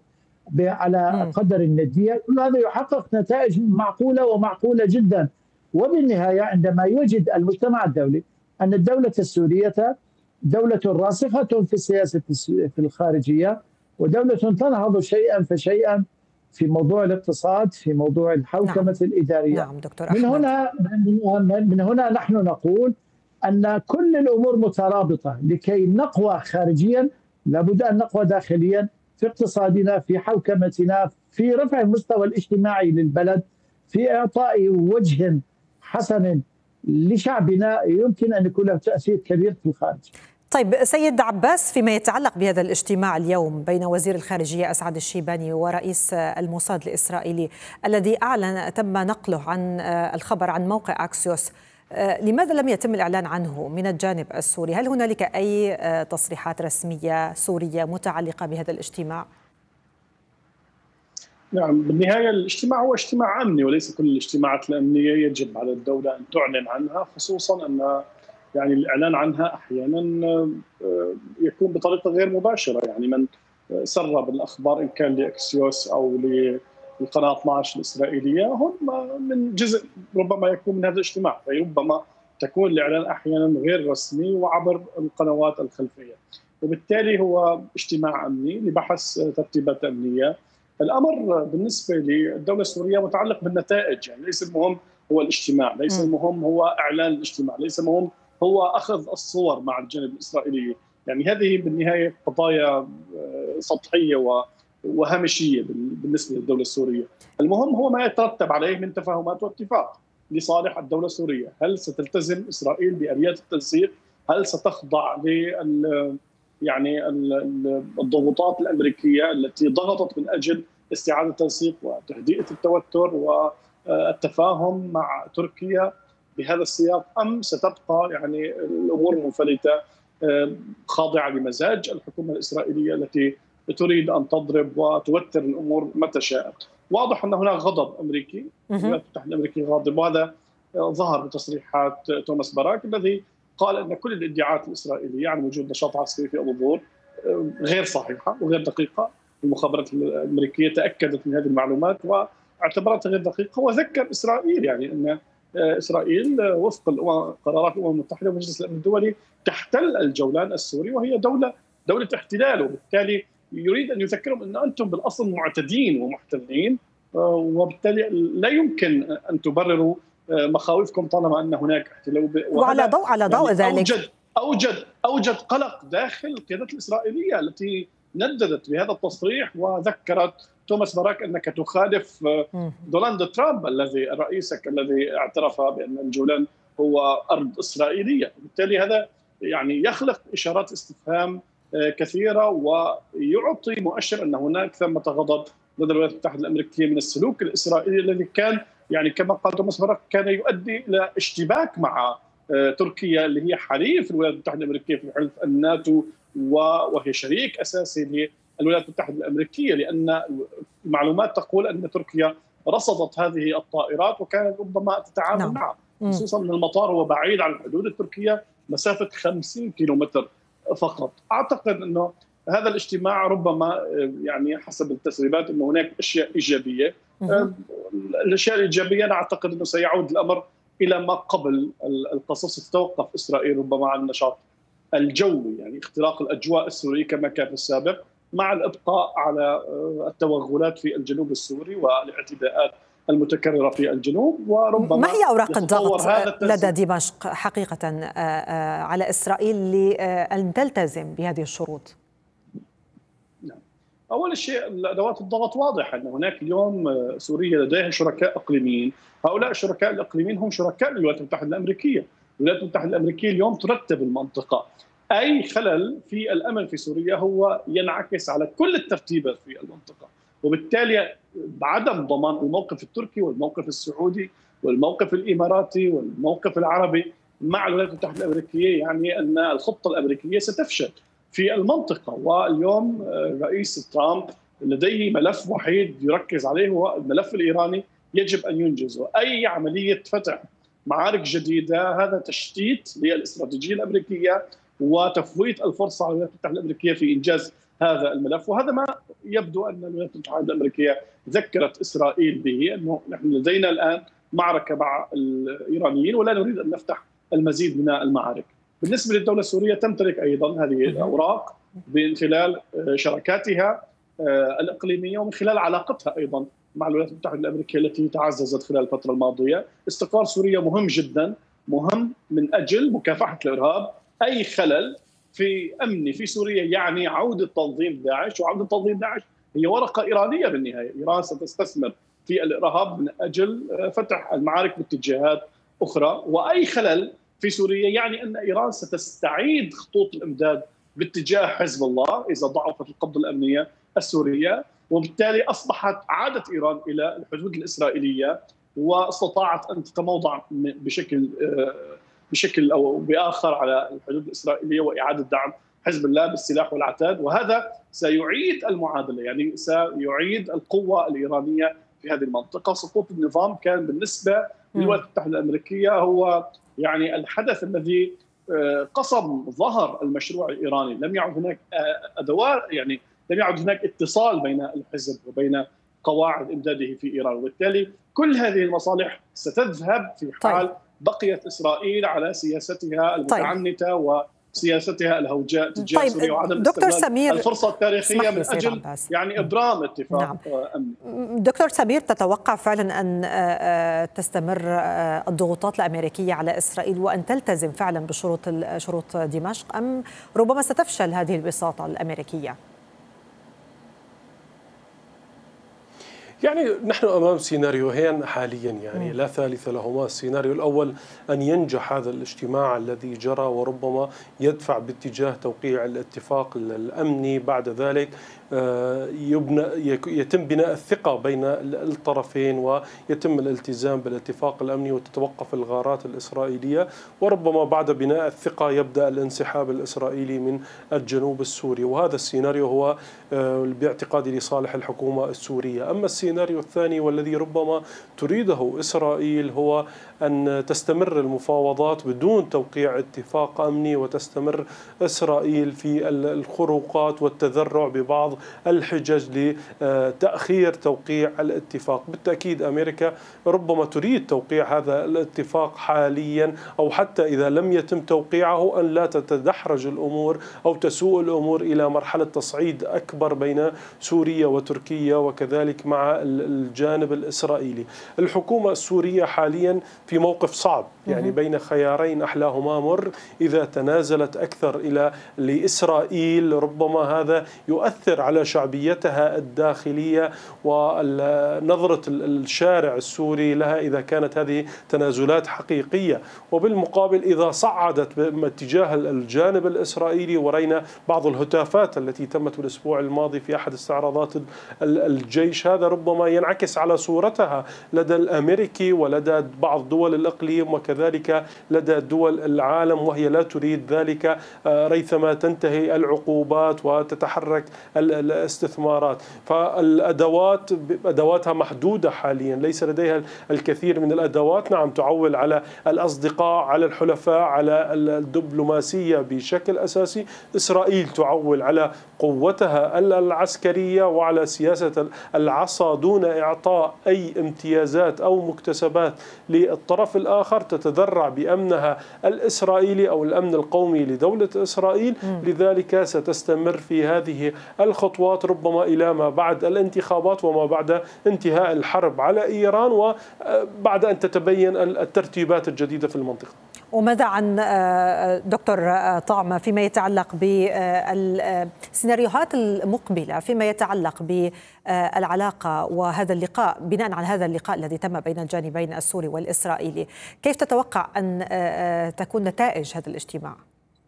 على قدر الندية. كل هذا يحقق نتائج معقولة ومعقولة جدا. وبالنهاية عندما يوجد المجتمع الدولي أن الدولة السورية دولة راسخة في السياسة في الخارجية، ودولة تنهض شيئا فشيئا في موضوع الاقتصاد، في موضوع الحوكمة الإدارية. نعم دكتور أحمد. من هنا نحن نقول أن كل الأمور مترابطة. لكي نقوى خارجيا لابد أن نقوى داخليا في اقتصادنا، في حوكمتنا، في رفع المستوى الاجتماعي للبلد، في إعطاء وجه حسن لشعبنا يمكن أن يكون له تأثير كبير في الخارج. طيب سيد عباس، فيما يتعلق بهذا الاجتماع اليوم بين وزير الخارجية أسعد الشيباني ورئيس الموساد الإسرائيلي الذي أعلن تم نقله عن الخبر عن موقع أكسيوس، لماذا لم يتم الإعلان عنه من الجانب السوري؟ هل هنالك أي تصريحات رسمية سورية متعلقة بهذا الاجتماع؟ نعم، بالنهاية الاجتماع هو اجتماع أمني، وليس كل الاجتماعات الأمنية يجب على الدولة أن تعلن عنها، خصوصا أن يعني الإعلان عنها أحيانا يكون بطريقة غير مباشرة. يعني من سرب الأخبار إن كان لأكسيوس أو للقناة 12 الإسرائيلية هم من جزء ربما يكون من هذا الاجتماع، ربما تكون الإعلان أحيانا غير رسمي وعبر القنوات الخلفية، وبالتالي هو اجتماع أمني لبحث ترتيبات أمنية. الأمر بالنسبة للدولة السورية متعلق بالنتائج، يعني ليس المهم هو الاجتماع، ليس المهم هو إعلان الاجتماع، ليس المهم هو أخذ الصور مع الجانب الإسرائيلي. يعني هذه بالنهاية قضايا سطحية وهامشية بالنسبة للدولة السورية. المهم هو ما يترتب عليه من تفاهمات واتفاق لصالح الدولة السورية. هل ستلتزم إسرائيل بآليات التنسيق؟ هل ستخضع يعني الضغوطات الأمريكية التي ضغطت من أجل استعادة التنسيق وتهدئة التوتر والتفاهم مع تركيا بهذا السياق، أم ستبقى يعني الأمور منفلتة خاضعة لمزاج الحكومة الإسرائيلية التي تريد أن تضرب وتوتر الأمور متى شاءت؟ واضح أن هناك غضب أمريكي، الولايات المتحدة الأمريكية غاضب، وهذا ظهر بتصريحات توماس باراك الذي قال أن كل الادعاءات الإسرائيلية عن وجود نشاط عسكري في أبو ظهور غير صحيحة وغير دقيقة. المخابرات الأمريكية تأكدت من هذه المعلومات واعتبرتها غير دقيقة، وذكر إسرائيل يعني أن إسرائيل وفق قرارات الأمم المتحدة ومجلس الأمن الدولي تحتل الجولان السوري، وهي دولة احتلال، وبالتالي يريد أن يذكرهم أن أنتم بالأصل معتدين ومحتلين، وبالتالي لا يمكن أن تبرروا مخاوفكم طالما أن هناك احتلال. وعلى ضوء ذلك أوجد قلق داخل القيادة الإسرائيلية التي نددت بهذا التصريح وذكرت توماس باراك أنك تخالف دونالد ترامب رئيسك الذي اعترف بأن الجولان هو أرض إسرائيلية. بالتالي هذا يعني يخلق إشارات استفهام كثيرة ويعطي مؤشر أن هناك ثمة غضب لدى الولايات المتحدة الأمريكية من السلوك الإسرائيلي الذي كان يعني كما قال توماس باراك كان يؤدي إلى اشتباك مع تركيا اللي هي حليف الولايات المتحدة الأمريكية في حلف الناتو، وهي شريك أساسي للولايات المتحدة الأمريكية، لأن المعلومات تقول أن تركيا رصدت هذه الطائرات وكانت ربما تتعامل معها، خصوصا أن المطار هو بعيد عن الحدود التركية مسافة 50 كيلومتر فقط. أعتقد أنه هذا الاجتماع ربما يعني حسب التسريبات أن هناك أشياء إيجابية. الأشياء الإيجابية أنا أعتقد أنه سيعود الأمر إلى ما قبل القصص، تتوقف إسرائيل ربما عن النشاط الجوي، يعني اختراق الأجواء السورية كما كان في السابق، مع الإبقاء على التوغلات في الجنوب السوري والاعتداءات المتكررة في الجنوب. وربما ما هي أوراق الضغط لدى دمشق حقيقة على إسرائيل لأن تلتزم بهذه الشروط؟ أول شيء أدوات الضغط واضحة، أن هناك اليوم سوريا لديها شركاء إقليميين، هؤلاء الشركاء الإقليميين هم شركاء للولايات المتحدة الأمريكية. الولايات المتحدة الأمريكية اليوم ترتب المنطقة، أي خلل في الأمن في سوريا هو ينعكس على كل الترتيبات في المنطقة، وبالتالي بعدم ضمان الموقف التركي والموقف السعودي والموقف الإماراتي والموقف العربي مع الولايات المتحدة الأمريكية يعني أن الخطة الأمريكية ستفشل في المنطقة. واليوم رئيس ترامب لديه ملف وحيد يركز عليه، هو الملف الإيراني يجب أن ينجزه. أي عملية فتح معارك جديدة هذا تشتيت للاستراتيجية الأمريكية وتفويت الفرصة على الولايات المتحدة الأمريكية في إنجاز هذا الملف، وهذا ما يبدو أن الولايات المتحدة الأمريكية ذكرت إسرائيل به، أنه نحن لدينا الآن معركة مع الإيرانيين ولا نريد أن نفتح المزيد من المعارك. بالنسبة للدولة السورية تمتلك أيضا هذه الأوراق من خلال شراكاتها الإقليمية ومن خلال علاقتها أيضا مع الولايات المتحدة الأمريكية التي تعززت خلال الفترة الماضية. استقرار سوريا مهم جدا، مهم من أجل مكافحة الإرهاب. أي خلل في أمني في سوريا يعني عودة تنظيم داعش، وعودة تنظيم داعش هي ورقة إيرانية بالنهاية. إيران ستستثمر في الإرهاب من أجل فتح المعارك باتجاهات أخرى، وأي خلل في سوريا يعني أن إيران ستستعيد خطوط الإمداد باتجاه حزب الله إذا ضعفت القبضة الأمنية السورية، وبالتالي أصبحت عادت إيران إلى الحدود الإسرائيلية واستطاعت أن تتموضع بشكل أو بآخر على الحدود الإسرائيلية وإعادة دعم حزب الله بالسلاح والعتاد، وهذا سيعيد المعادلة، يعني سيعيد القوة الإيرانية في هذه المنطقة. سقوط النظام كان بالنسبة للولايات المتحدة الأمريكية هو يعني الحدث الذي قصم ظهر المشروع الإيراني. لم يعد هناك أدوات، يعني لم يعد هناك اتصال بين الحزب وبين قواعد إمداده في إيران، وبالتالي كل هذه المصالح ستذهب في حال بقيت إسرائيل على سياستها المتعنتة وسياستها الهوجاء تجاه سوريا وعدم استغلال الفرصة التاريخية من أجل يعني إبرام اتفاق أمني. دكتور سمير، تتوقع فعلا أن تستمر الضغوطات الأمريكية على إسرائيل وأن تلتزم فعلا بشروط دمشق، أم ربما ستفشل هذه الوساطة الأمريكية؟ يعني نحن أمام سيناريوهين حاليا، يعني لا ثالث لهما. السيناريو الأول أن ينجح هذا الاجتماع الذي جرى وربما يدفع باتجاه توقيع الاتفاق الأمني بعد ذلك، يتم بناء الثقة بين الطرفين ويتم الالتزام بالاتفاق الأمني وتتوقف الغارات الإسرائيلية، وربما بعد بناء الثقة يبدأ الانسحاب الإسرائيلي من الجنوب السوري. وهذا السيناريو هو باعتقادي لصالح الحكومة السورية. أما السيناريو الثاني والذي ربما تريده إسرائيل هو أن تستمر المفاوضات بدون توقيع اتفاق أمني، وتستمر إسرائيل في الخروقات والتذرع ببعض الحجج لتأخير توقيع الاتفاق. بالتأكيد أمريكا ربما تريد توقيع هذا الاتفاق حاليا، أو حتى إذا لم يتم توقيعه أن لا تتدحرج الأمور أو تسوء الأمور إلى مرحلة تصعيد أكبر بين سوريا وتركيا وكذلك مع الجانب الإسرائيلي. الحكومة السورية حاليا في موقف صعب، يعني بين خيارين أحلاهما مر. إذا تنازلت أكثر لإسرائيل ربما هذا يؤثر على شعبيتها الداخلية ونظرة الشارع السوري لها إذا كانت هذه تنازلات حقيقية. وبالمقابل إذا صعدت باتجاه الجانب الإسرائيلي، ورأينا بعض الهتافات التي تمت الأسبوع الماضي في أحد استعراضات الجيش، هذا ربما ينعكس على صورتها لدى الأمريكي ولدى بعض دول الإقليم وكذلك لدى دول العالم، وهي لا تريد ذلك ريثما تنتهي العقوبات وتتحرك الاستثمارات. فالأدوات أدواتها محدودة حاليا، ليس لديها الكثير من الأدوات. نعم، تعول على الأصدقاء، على الحلفاء، على الدبلوماسية بشكل أساسي. إسرائيل تعول على قوتها العسكرية وعلى سياسة العصا دون إعطاء أي امتيازات أو مكتسبات للطرف الآخر، تتذرع بأمنها الإسرائيلي أو الأمن القومي لدولة إسرائيل. لذلك ستستمر في هذه الخطوات ربما إلى ما بعد الانتخابات وما بعد انتهاء الحرب على إيران، وبعد أن تتبين الترتيبات الجديدة في المنطقة. وماذا عن دكتور طعمة فيما يتعلق بالسيناريوهات المقبلة فيما يتعلق بالعلاقة وهذا اللقاء، بناء على هذا اللقاء الذي تم بين الجانبين السوري والإسرائيلي، كيف تتوقع أن تكون نتائج هذا الاجتماع؟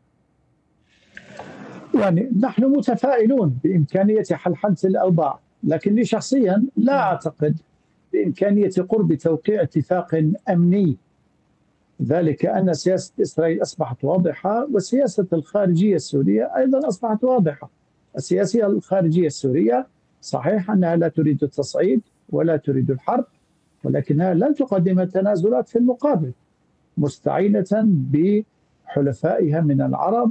يعني نحن متفائلون بإمكانية حلحلة الأوضاع، لكني شخصيا لا أعتقد بإمكانية قرب توقيع اتفاق أمني، ذلك أن سياسة إسرائيل أصبحت واضحة وسياسة الخارجية السورية أيضا أصبحت واضحة. السياسة الخارجية السورية صحيح أنها لا تريد التصعيد ولا تريد الحرب، ولكنها لن تقدم تنازلات في المقابل، مستعينة بحلفائها من العرب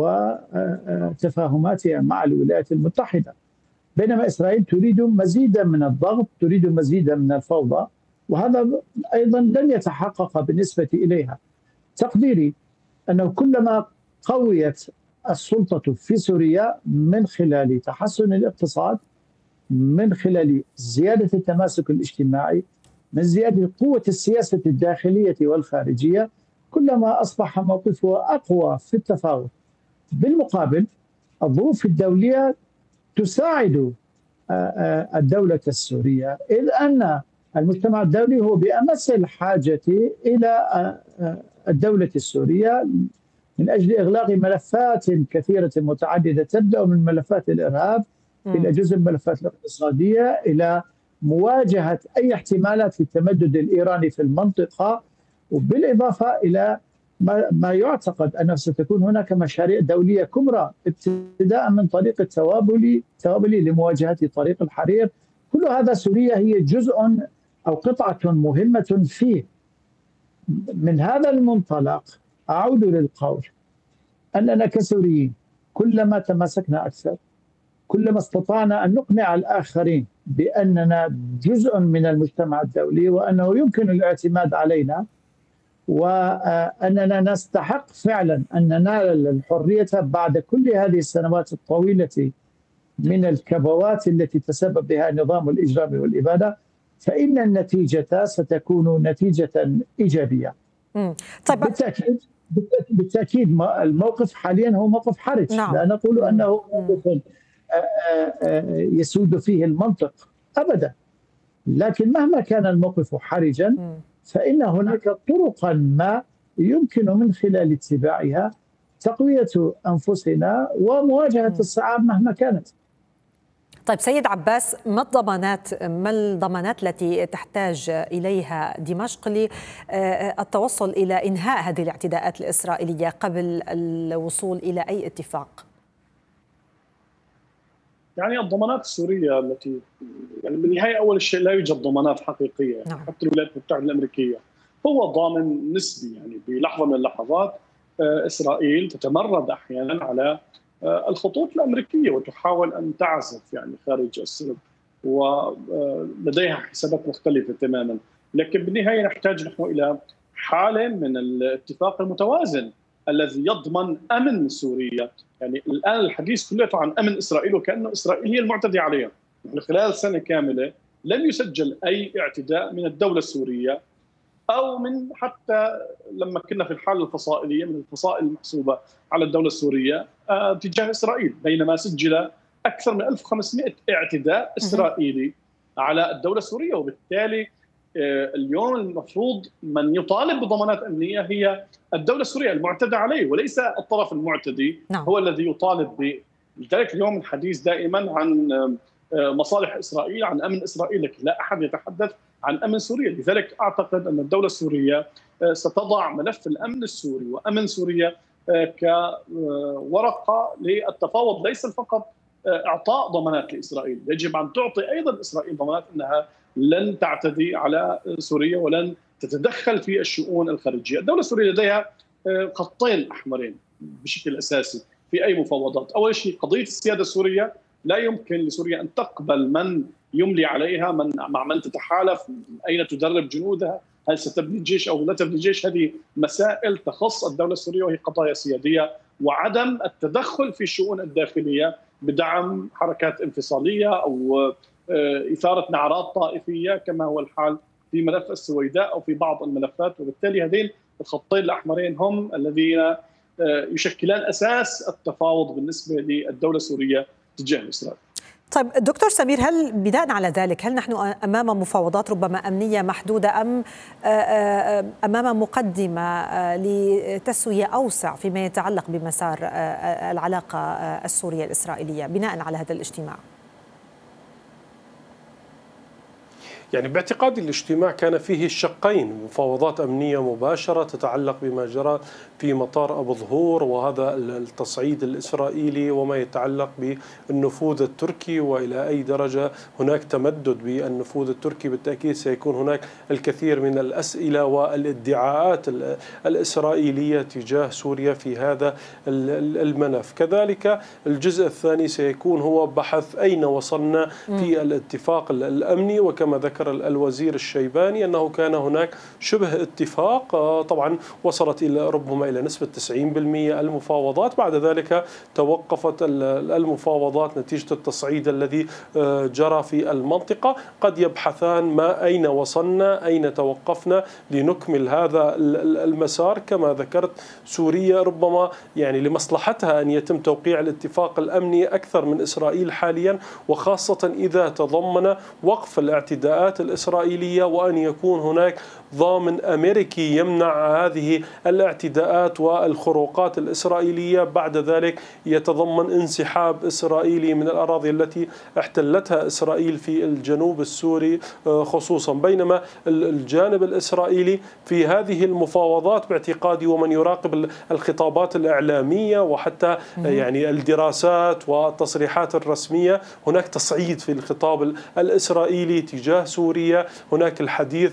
وتفاهماتها مع الولايات المتحدة، بينما إسرائيل تريد مزيدا من الضغط، تريد مزيدا من الفوضى، وهذا أيضا لن يتحقق بالنسبة إليها. تقديري أنه كلما قويت السلطة في سوريا من خلال تحسن الاقتصاد، من خلال زيادة التماسك الاجتماعي، من زيادة قوة السياسة الداخلية والخارجية، كلما أصبح موقفها أقوى في التفاوض. بالمقابل الظروف الدولية تساعد الدولة السورية، إذ أن المجتمع الدولي هو بأمس الحاجة إلى الدولة السورية من أجل إغلاق ملفات كثيرة متعددة، تبدأ من ملفات الإرهاب إلى جزء من الملفات الاقتصادية، إلى مواجهة أي احتمالات للتمدد الإيراني في المنطقة، وبالإضافة إلى ما يعتقد أنه ستكون هناك مشاريع دولية كبرى، ابتداء من طريق التوابلي لمواجهة طريق الحرير. كل هذا سوريا هي جزء أو قطعة مهمة فيه. من هذا المنطلق أعود للقول أننا كسوريين كلما تماسكنا أكثر، كلما استطعنا أن نقنع الآخرين بأننا جزء من المجتمع الدولي وأنه يمكن الاعتماد علينا، وأننا نستحق فعلا أن ننال الحرية بعد كل هذه السنوات الطويلة من الكبوات التي تسبب بها نظام الإجرام والإبادة، فإن النتيجة ستكون نتيجة إيجابية. طيب. بالتأكيد الموقف حاليا هو موقف حرج. نعم. لا نقول أنه موقف يسود فيه المنطق أبدا، لكن مهما كان الموقف حرجا فإن هناك طرقا ما يمكن من خلال اتباعها تقوية أنفسنا ومواجهة الصعاب مهما كانت. طيب سيد عباس، ما الضمانات التي تحتاج إليها دمشق للتوصل إلى إنهاء هذه الاعتداءات الإسرائيلية قبل الوصول إلى أي اتفاق؟ يعني الضمانات السورية التي يعني بالنهاية أول شيء لا يوجد ضمانات حقيقية، نعم. حتى الولايات المتحدة الأمريكية هو ضامن نسبي. يعني بلحظة من اللحظات إسرائيل تتمرد أحيانا على الخطوط الأمريكية وتحاول أن تعزف يعني خارج السرب، ولديها حسابات مختلفة تماما. لكن بالنهاية نحتاج نحن إلى حالة من الاتفاق المتوازن الذي يضمن أمن سوريا. يعني الآن الحديث كله عن أمن إسرائيل وكأنه إسرائيل هي المعتدي عليها. نحن خلال سنة كاملة لم يسجل أي اعتداء من الدولة السورية أو من حتى لما كنا في الحالة الفصائلية من الفصائل المحسوبة على الدولة السورية تجاه إسرائيل، بينما سجل أكثر من 1500 اعتداء إسرائيلي على الدولة السورية. وبالتالي اليوم المفروض من يطالب بضمانات أمنية هي الدولة السورية المعتدى عليه وليس الطرف المعتدي. نعم. هو الذي يطالب به. لذلك اليوم الحديث دائما عن مصالح إسرائيل، عن أمن إسرائيل، لكن لا أحد يتحدث عن أمن سوريا. لذلك أعتقد أن الدولة السورية ستضع ملف الأمن السوري وأمن سوريا كورقة للتفاوض، ليس فقط إعطاء ضمانات لإسرائيل. يجب أن تعطي أيضا إسرائيل ضمانات أنها لن تعتدي على سوريا ولن تتدخل في الشؤون الخارجية. الدولة السورية لديها خطين أحمرين بشكل أساسي في أي مفاوضات. أول شيء قضية السيادة السورية، لا يمكن لسوريا أن تقبل من يملي عليها، مع من تتحالف، أين تدرب جنودها، هل ستبني جيش أو لا تبني جيش. هذه مسائل تخص الدولة السورية وهي قضايا سيادية. وعدم التدخل في الشؤون الداخلية بدعم حركات انفصالية أو إثارة نعرات طائفية كما هو الحال في ملف السويداء أو في بعض الملفات. وبالتالي هذين الخطين الأحمرين هم الذين يشكلان أساس التفاوض بالنسبة للدولة السورية تجاه إسرائيل. طيب دكتور سمير، هل بناء على ذلك هل نحن أمام مفاوضات ربما أمنية محدودة أم أمام مقدمة لتسوية أوسع فيما يتعلق بمسار العلاقة السورية الإسرائيلية بناء على هذا الاجتماع؟ يعني باعتقادي الاجتماع كان فيه الشقين، مفاوضات أمنية مباشرة تتعلق بما جرى في مطار أبو ظهور وهذا التصعيد الإسرائيلي وما يتعلق بالنفوذ التركي وإلى أي درجة هناك تمدد بالنفوذ التركي. بالتأكيد سيكون هناك الكثير من الأسئلة والادعاءات الإسرائيلية تجاه سوريا في هذا الملف. كذلك الجزء الثاني سيكون هو بحث أين وصلنا في الاتفاق الأمني، وكما ذكر الوزير الشيباني أنه كان هناك شبه اتفاق، طبعا وصلت إلى ربما إلى نسبة 90% المفاوضات. بعد ذلك توقفت المفاوضات نتيجة التصعيد الذي جرى في المنطقة. قد يبحثان ما أين وصلنا، أين توقفنا لنكمل هذا المسار. كما ذكرت سوريا ربما يعني لمصلحتها أن يتم توقيع الاتفاق الأمني أكثر من إسرائيل حاليا، وخاصة إذا تضمن وقف الاعتداءات الإسرائيلية وأن يكون هناك ضامن أمريكي يمنع هذه الاعتداءات والخروقات الإسرائيلية. بعد ذلك يتضمن انسحاب إسرائيلي من الأراضي التي احتلتها إسرائيل في الجنوب السوري خصوصا. بينما الجانب الإسرائيلي في هذه المفاوضات باعتقادي ومن يراقب الخطابات الإعلامية وحتى يعني الدراسات والتصريحات الرسمية، هناك تصعيد في الخطاب الإسرائيلي تجاه سوريا. هناك الحديث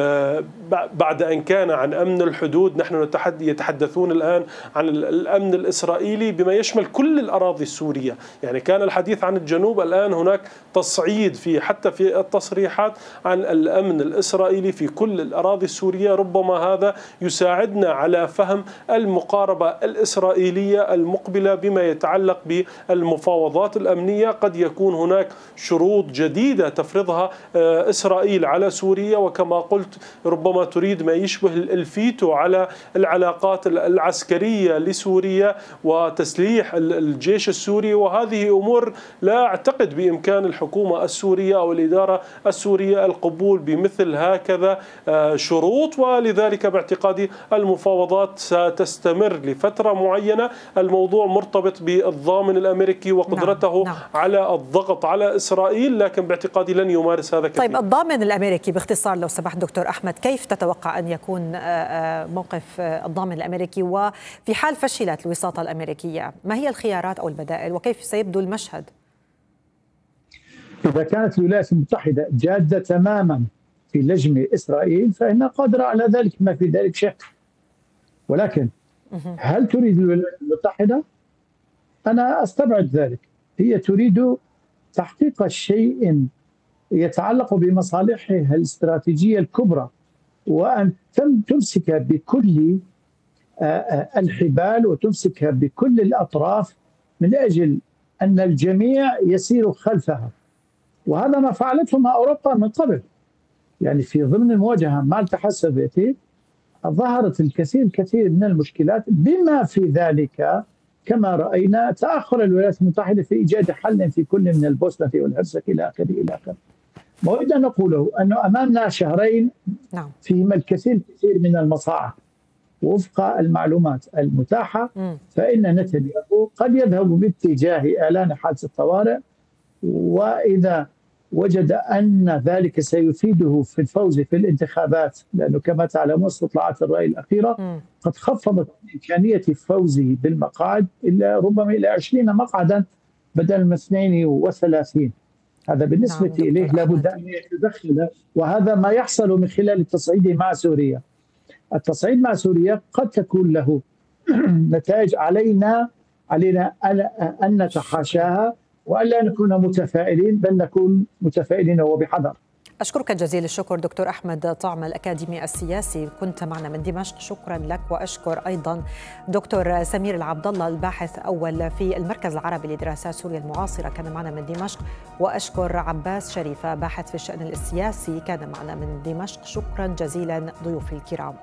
بعد أن كان عن أمن الحدود، نحن يتحدثون الآن عن الأمن الإسرائيلي بما يشمل كل الأراضي السورية. يعني كان الحديث عن الجنوب، الآن هناك تصعيد حتى في التصريحات عن الأمن الإسرائيلي في كل الأراضي السورية. ربما هذا يساعدنا على فهم المقاربة الإسرائيلية المقبلة بما يتعلق بالمفاوضات الأمنية. قد يكون هناك شروط جديدة تفرضها إسرائيل على سوريا، وكما قلت ربما تريد ما يشبه الفيتو على العلاقات العسكرية لسوريا وتسليح الجيش السوري. وهذه أمور لا أعتقد بإمكان الحكومة السورية أو الإدارة السورية القبول بمثل هكذا شروط، ولذلك باعتقادي المفاوضات ستستمر لفترة معينة. الموضوع مرتبط بالضامن الأمريكي وقدرته على الضغط على إسرائيل، لكن باعتقادي لن يمارس هذا كثير. طيب الضامن الأمريكي باختصار لو سمحت دكتور أحمد، كيف تتوقع أن يكون موقف الضامن الأمريكي، وفي حال فشلت الوساطة الأمريكية ما هي الخيارات أو البدائل وكيف سيبدو المشهد؟ إذا كانت الولايات المتحدة جادة تماما في لجم إسرائيل فإنها قادرة على ذلك، ما في ذلك شك. ولكن هل تريد الولايات المتحدة؟ أنا أستبعد ذلك. هي تريد تحقيق شيء يتعلق بمصالحها الاستراتيجية الكبرى، وأن تمسك بكل الحبال وتمسك بكل الأطراف من أجل أن الجميع يسير خلفها. وهذا ما فعلته مع أوروبا من قبل. يعني في ضمن المواجهة مع الاتحاد السوفيتي ظهرت الكثير من المشكلات، بما في ذلك كما رأينا تأخر الولايات المتحدة في إيجاد حل في كل من البوسنة والهرسك إلى آخره إلى آخره. ما أريد أن نقوله أنه أمامنا شهرين فيهما الكثير من المصاعب. وفق المعلومات المتاحة فإن نتنياهو قد يذهب باتجاه إعلان حالة الطوارئ، وإذا وجد أن ذلك سيفيده في الفوز في الانتخابات، لأنه كما تعلمون استطلاعات الرأي الأخيرة قد خفضت إمكانية فوزه بالمقاعد إلا ربما إلى 20 مقعدا بدل من 32. هذا بالنسبة إليه لابد أن يتدخل، وهذا ما يحصل من خلال التصعيد مع سوريا. التصعيد مع سوريا قد تكون له نتائج علينا أن نتحاشاها وألا نكون متفائلين، بل نكون متفائلين وبحذر. أشكرك جزيل الشكر دكتور أحمد طعمة الأكاديمي السياسي، كنت معنا من دمشق، شكرا لك. وأشكر أيضا دكتور سمير العبد الله الباحث أول في المركز العربي لدراسات سوريا المعاصرة، كان معنا من دمشق. وأشكر عباس شريفة باحث في الشأن السياسي، كان معنا من دمشق. شكرا جزيلا ضيوفي الكرام.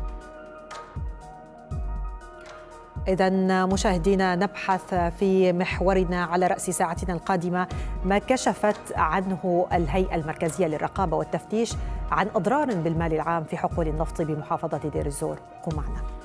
إذن مشاهدينا نبحث في محورنا على رأس ساعتنا القادمة ما كشفت عنه الهيئة المركزية للرقابة والتفتيش عن أضرار بالمال العام في حقول النفط بمحافظة دير الزور. قم معنا.